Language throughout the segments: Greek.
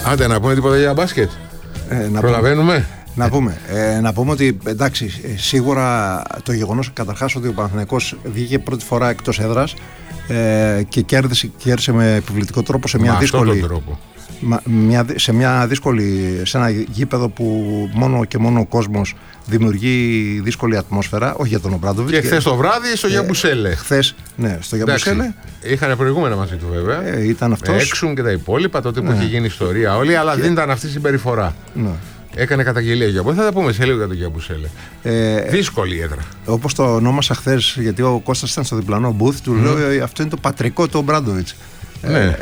Άντε, να πούμε τίποτα για μπάσκετ. Προλαβαίνουμε. Να πούμε ότι εντάξει, σίγουρα το γεγονός καταρχάς ότι ο Παναθηναϊκός βγήκε πρώτη φορά εκτός έδρας και κέρδισε με επιβλητικό τρόπο σε μια δύσκολη. Σε ένα γήπεδο που μόνο και μόνο ο κόσμος δημιουργεί δύσκολη ατμόσφαιρα, όχι για τον Ομπράντοβιτς. Και χθες το βράδυ στο Γιαμπουσέλε. Χθες, ναι, στο Γιαμπουσέλε. Είχαν προηγούμενα μαζί του βέβαια. Ήταν αυτός. Έξουν και τα υπόλοιπα, τότε που είχε γίνει ιστορία όλη, αλλά δεν ήταν αυτή η συμπεριφορά. Ναι. Έκανε καταγγελία για αυτό. Θα τα πούμε σε λίγο για το Γιαμπουσέλε. Δύσκολη έδρα. Όπως το ονόμασα χθες, γιατί ο Κώστας ήταν στο διπλανό booth, του λέω αυτό είναι το πατρικό του Ομπράντοβιτς. Ναι.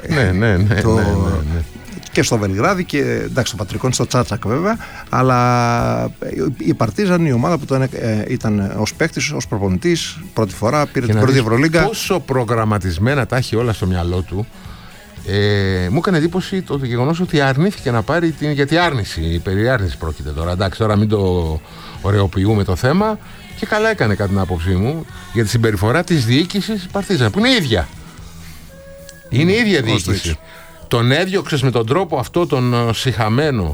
Και στο Βελιγράδι και εντάξει, το πατρικό είναι στο Τσάτσακ βέβαια, αλλά η Παρτίζαν, η ομάδα που ήταν ως παίκτης, ως προπονητής, πρώτη φορά πήρε την πρώτη Ευρωλίγκα. Πόσο προγραμματισμένα τα έχει όλα στο μυαλό του. Μου έκανε εντύπωση το γεγονός ότι αρνήθηκε να πάρει γιατί περί άρνηση πρόκειται τώρα. Εντάξει, τώρα μην το ωρεοποιούμε το θέμα. Και καλά έκανε κατά την άποψή μου για τη συμπεριφορά της διοίκησης Παρτίζαν, που είναι η ίδια. Είναι η ίδια διοίκηση. Τον έδιωξες με τον τρόπο αυτό τον σιχαμένο,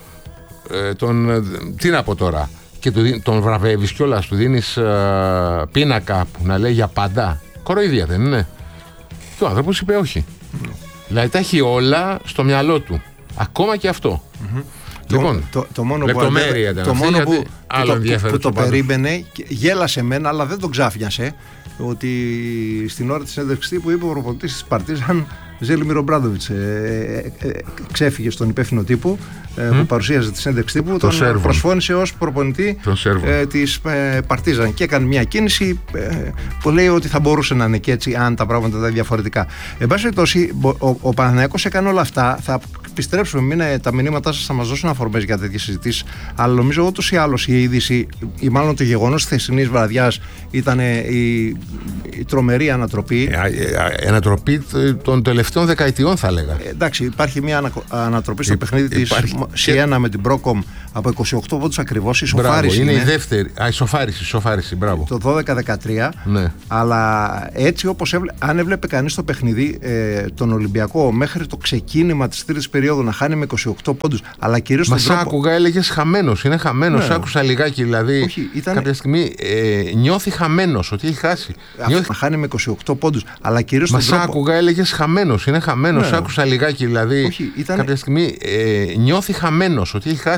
τι να πω τώρα, και τον βραβεύεις κιόλας, του δίνεις πίνακα που να λέει για παντά. Κοροϊδία δεν είναι? Και ο άνθρωπος είπε όχι. Δηλαδή τα έχει όλα στο μυαλό του, ακόμα και αυτό. Λοιπόν, το μόνο λεπτομέρεια ήταν αυτή, που το περίμενε, γέλασε μένα, αλλά δεν τον ξάφνιασε, ότι στην ώρα της συνέντευξης που είπε ο προπονητής της Παρτίζαν, Ζέλιμιρ Ομπράντοβιτς, ξέφυγε στον υπεύθυνο τύπου που παρουσίαζε τη συνέντευξη τύπου, τον προσφώνησε ως προπονητή της Παρτίζαν και έκανε μια κίνηση που λέει ότι θα μπορούσε να είναι και έτσι αν τα πράγματα ήταν διαφορετικά. Εν πάση περιπτώσει, ο Παναθηναϊκός έκανε όλα αυτά. Θα επιστρέψουμε, τα μηνύματά σας θα μας δώσουν αφορμές για τέτοιες συζητήσεις, αλλά νομίζω ούτως ή άλλως η είδηση ή μάλλον το γεγονός της χθεσινής βραδιάς ήταν η τρομερή ανατροπή. Ανατροπή των τελευταίων δεκαετιών θα έλεγα. Εντάξει, υπάρχει μια ανατροπή στο παιχνίδι της Σιένα με την Πρόκομ από 28 πόντους ακριβώς. Ισοφάριση είναι η δεύτερη. Ισοφάριση, μπράβο. Το 12-13. Ναι. Αλλά έτσι όπως αν έβλεπε κανείς το παιχνίδι, τον Ολυμπιακό μέχρι το ξεκίνημα της τρίτης περίοδου να χάνει με 28 πόντους, αλλά κυρίως τον τρόπο. Μα άκουγα, έλεγες χαμένος. Είναι χαμένος. Ναι. Άκουσα λιγάκι δηλαδή. Όχι, κάποια στιγμή νιώθει χαμένος ότι έχει χάσει. Να χάνει με 28 πόντους, αλλά κυρίως τον τρόπο. Μα άκουγα, έλεγες χαμένος. Είναι χαμένος. Ναι. Άκουσα λιγάκι δηλαδή. Όχι, κάποια στιγμή νιώθει χαμένος ότι έχει χάσει.